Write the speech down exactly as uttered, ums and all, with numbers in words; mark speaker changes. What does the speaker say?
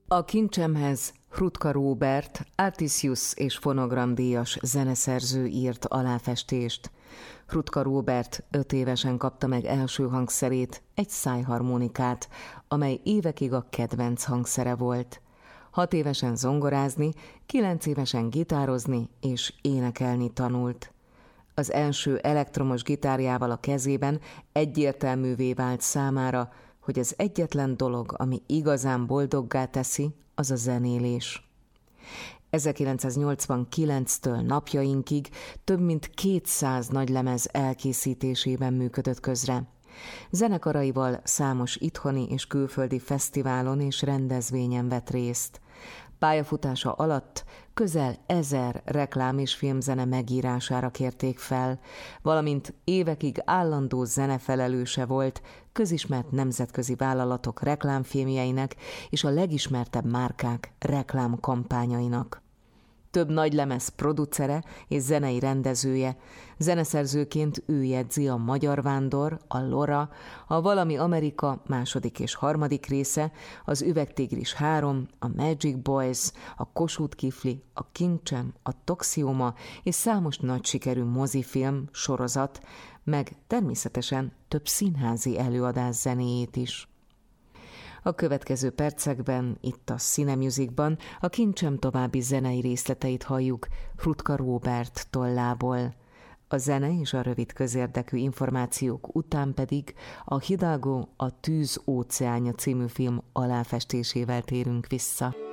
Speaker 1: A kincsemhez Hrutka Róbert, Artisius és fonogramdíjas zeneszerző írt aláfestést. Hrutka Róbert öt évesen kapta meg első hangszerét, egy szájharmonikát, amely évekig a kedvenc hangszere volt. Hat évesen zongorázni, kilenc évesen gitározni és énekelni tanult. Az első elektromos gitárjával a kezében egyértelművé vált számára, hogy az egyetlen dolog, ami igazán boldoggá teszi, az a zenélés. ezerkilencszáznyolcvankilenctől napjainkig több mint kétszáz nagylemez elkészítésében működött közre. Zenekaraival számos itthoni és külföldi fesztiválon és rendezvényen vett részt. Pályafutása alatt közel ezer reklám- és filmzene megírására kérték fel, valamint évekig állandó zenefelelőse volt közismert nemzetközi vállalatok reklámfilmjeinek és a legismertebb márkák reklámkampányainak. Több nagylemez producere és zenei rendezője, zeneszerzőként ő jegyzi a Magyar Vándor, a Lora, a Valami Amerika második és harmadik része, az Üvegtigris három, a Magic Boys, a Kossuth Kifli, a Kincsem, a Toxioma és számos nagy sikerű mozifilm, sorozat, meg természetesen több színházi előadás zenéjét is. A következő percekben, itt a Cinemusicban a Kincsem további zenei részleteit halljuk Hrutka Róbert tollából. A zene és a rövid közérdekű információk után pedig a Hidalgo, a tűz óceánja című film aláfestésével térünk vissza.